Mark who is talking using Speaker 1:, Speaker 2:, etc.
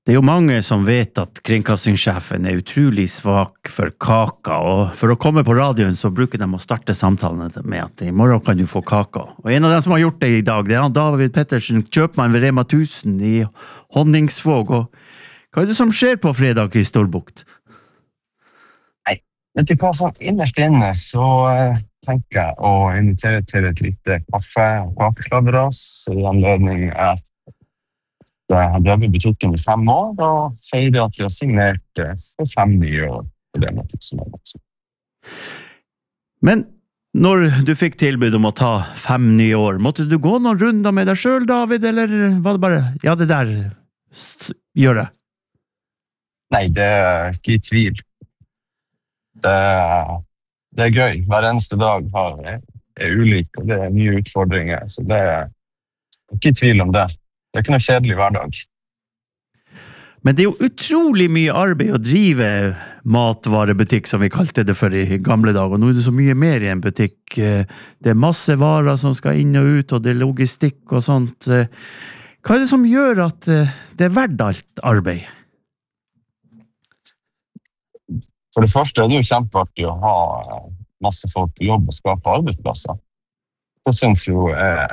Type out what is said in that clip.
Speaker 1: Det jo mange som vet at kringkastingssjefen utrolig svak for kaka, og for å komme på radioen så bruker de å starte samtalene med at i morgen kan du få kaka. Og en av dem som har gjort det i dag, det han David Pettersen, kjøpmann ved Rema 1000 i Honningsvåg. Og hva det som skjer på fredag i Storbukt?
Speaker 2: Nei, vet du hva, for innerst inne så tenker jeg å invitere til et lite kaffe- og kakeslabberas i anledning at jeg har drevet i butikken i 5 år, og feirer at jeg har signert for 5 nye år på det måten som voksen.
Speaker 1: Men når du fikk tilbud om å ta 5 nye år, måtte du gå noen runder med deg selv, David, eller var det bare, ja, det der, gjør det?
Speaker 2: Nei, det ikke i tvil. Det gøy. Hver eneste dag ulik, og det nye utfordringer, så det ikke i tvil om det. Det ikke noe kjedelig hver dag.
Speaker 1: Men det jo utrolig mye arbeid å drive matvarebutikk, som vi kalte det for i gamle dager. Nå det så mye mer i en butikk. Det masse varer som skal inn og ut, og det logistikk og sånt. Hva det som gjør at det verdt alt arbeid?
Speaker 2: For det første det jo kjempeartig å ha masse folk på jobb og skape arbeidsplasser. Det synes jo